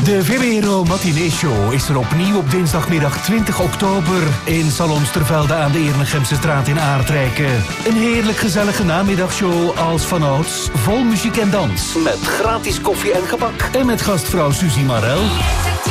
De VWRO Matinee Show is er opnieuw op dinsdagmiddag 20 oktober in Salon Stervelde aan de Ernegemsestraat in Aardrijken. Een heerlijk gezellige namiddagshow als vanouds, vol muziek en dans. Met gratis koffie en gebak. En met gastvrouw Suzy Marel.